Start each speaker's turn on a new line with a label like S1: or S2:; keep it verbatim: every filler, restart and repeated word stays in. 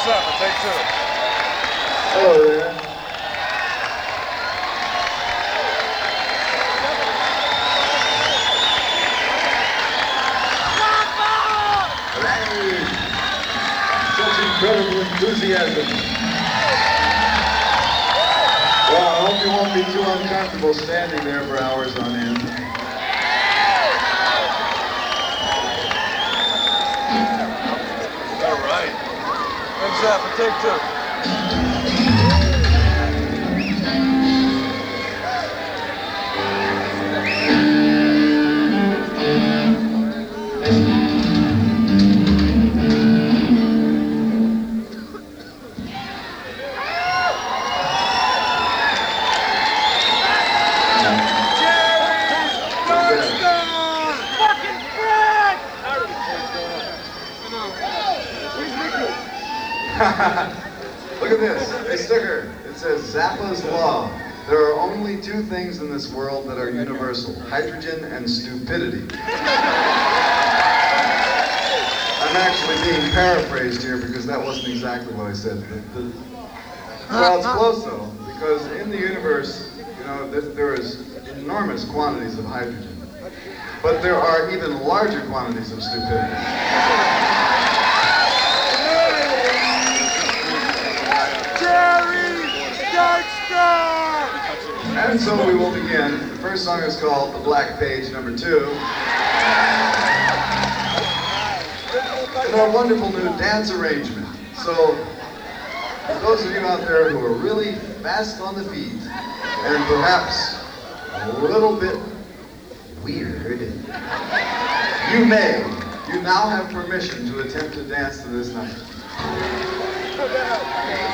S1: seven, take two.
S2: Hello there. Hey, such incredible enthusiasm. Well, I hope you won't be too uncomfortable standing there for hours on end.
S1: All right. Next seven, take two.
S2: Look at this, a sticker. It says Zappa's Law. There are only two things in this world that are universal, hydrogen and stupidity. I'm actually being paraphrased here because that wasn't exactly what I said. The, the, well, it's close though, because in the universe, you know, there, there is enormous quantities of hydrogen, but there are even larger quantities of stupidity. And so we will begin. The first song is called The Black Page, number two. It's our wonderful new dance arrangement. So, for those of you out there who are really fast on the feet, and perhaps a little bit weird, you may, you now have permission to attempt to dance to this number.